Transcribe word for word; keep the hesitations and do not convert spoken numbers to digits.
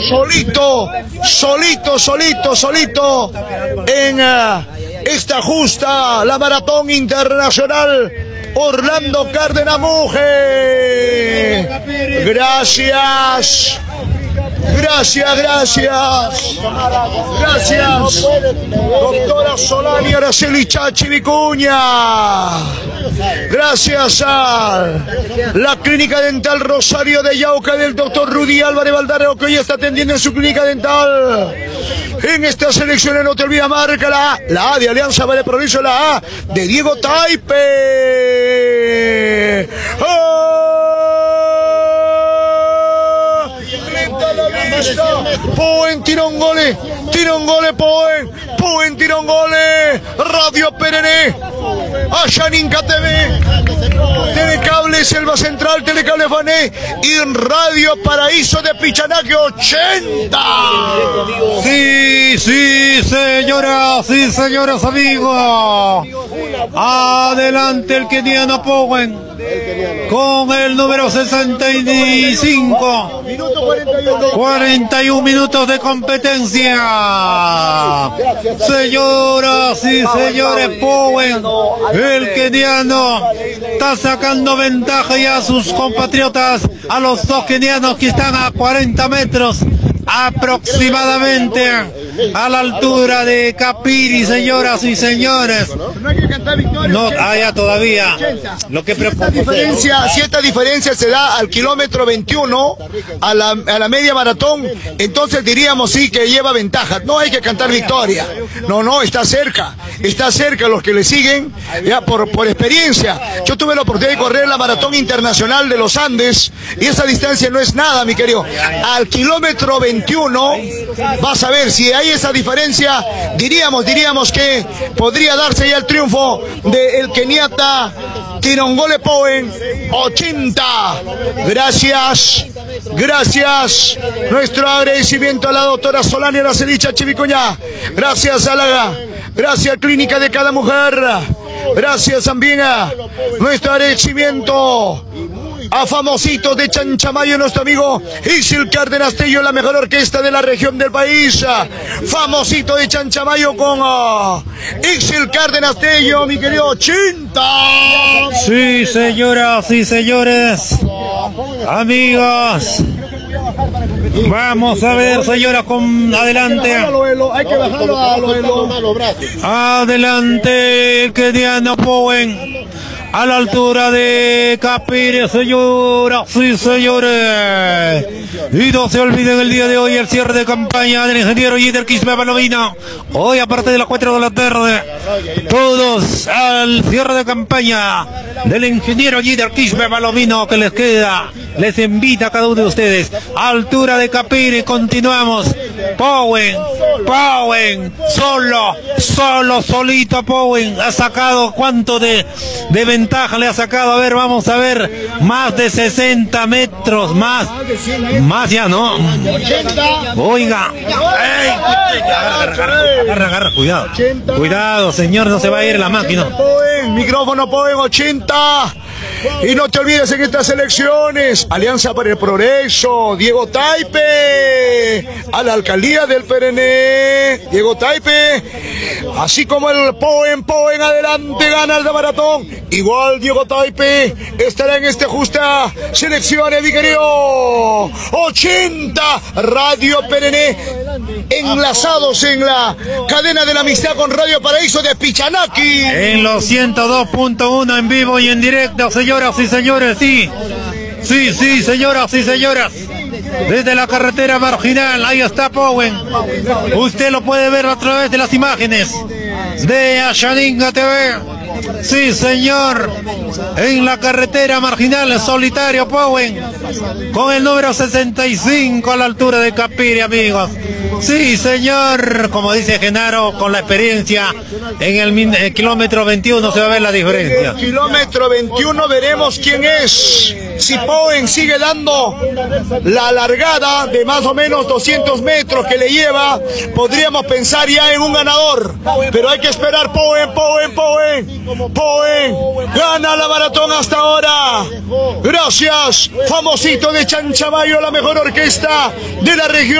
solito, solito, solito, solito, en uh, esta justa, la Maratón Internacional Orlando Cárdenas Mujer. Gracias. Gracias, gracias. Gracias. Doctora Solani Araceli Chachi Vicuña. Gracias a la Clínica Dental Rosario de Yauca del doctor Rudy Álvarez Valdareo, que hoy está atendiendo en su clínica dental. En estas elecciones no te olvides, marca la A, la A de Alianza Vale Progreso, la A de Diego Taipe. ¡Oh! Poen Tirongole, Tirongole Poen, Poen Tirongole, Radio Perene, Ayaninca T V, Telecable Selva Central, Telecable Fané y Radio Paraíso de Pichanaque ochenta. Sí, sí, señoras, sí, señores amigos. Adelante el keniano Poen con el número sesenta y cinco. cuarenta y un minutos de competencia. Señoras y señores, Poen, el keniano, está sacando ventaja ya a sus compatriotas, a los dos kenianos que están a cuarenta metros aproximadamente, a la altura de Capiri, señoras y señores. No, allá todavía. Lo que preocupa. Si esta diferencia, si esta diferencia se da al kilómetro veintiuno, a la, a la media maratón, entonces diríamos sí que lleva ventaja. No hay que cantar victoria. No, no, está cerca. Está cerca los que le siguen, ya por, por experiencia. Yo tuve la oportunidad de correr la Maratón Internacional de los Andes y esa distancia no es nada, mi querido. Al kilómetro veintiuno, vas a ver si hay esa diferencia, diríamos, diríamos que podría darse ya el triunfo del keniata Tirongole Poen, ochenta. Gracias, gracias. Nuestro agradecimiento a la doctora Solani Araceli Chachi Vicuña. Gracias a la gracias Clínica de Cada Mujer. Gracias también a nuestro agradecimiento a famositos de Chanchamayo, nuestro amigo Isil Cárdenas Tello, la mejor orquesta de la región del país. Famosito de Chanchamayo con uh, Isil Cárdenas Tello, mi querido ochenta. Sí, señoras y señores, amigos, vamos a ver, señora, con adelante. Hay que bajarlo a los brazos. Adelante el keniano Poen, a la altura de Capire, señoras sí, señores. Y no se olviden el día de hoy el cierre de campaña del ingeniero Yider Quispe Palomino. Hoy, aparte de las cuatro de la tarde, todos al cierre de campaña del ingeniero Yider Quispe Palomino, que les queda, les invita a cada uno de ustedes. Altura de Capire, continuamos. Poen, Poen, solo, solo, solito Poen. Ha sacado cuánto de, de ventaja le ha sacado. A ver, vamos a ver. Más de sesenta metros, más. Más ya, ¿no? Oiga. Ey, agarra, agarra, agarra, agarra, cuidado. Cuidado, señor, no se va a ir la máquina. Poen, micrófono Poen, ochenta. Y no te olvides en estas elecciones, Alianza para el Progreso, Diego Taipe, a la alcaldía del Perene, Diego Taipe, así como el Poen, Poen adelante, gana el de maratón, igual Diego Taipe estará en esta justa selección, mi querido, ochenta, Radio Perene, enlazados en la cadena de la amistad con Radio Paraíso de Pichanaki. En los ciento dos punto uno en vivo y en directo, señoras y señores, sí, sí, sí, señoras y señoras. Desde la carretera marginal, ahí está Poen. Usted lo puede ver a través de las imágenes de Ayaninga T V. Sí, señor. En la carretera marginal, solitario Poen, con el número sesenta y cinco a la altura de Capiri, amigos. Sí, señor. Como dice Genaro, con la experiencia, en el, el kilómetro veintiuno se va a ver la diferencia. En el kilómetro veintiuno veremos quién es. Si Poen sigue dando la largada de más o menos doscientos metros que le lleva, podríamos pensar ya en un ganador. Pero hay que esperar. Poen, Poen, Poen. Poen gana la maratón hasta ahora. Gracias, famosito de Chanchamayo, la mejor orquesta de la región.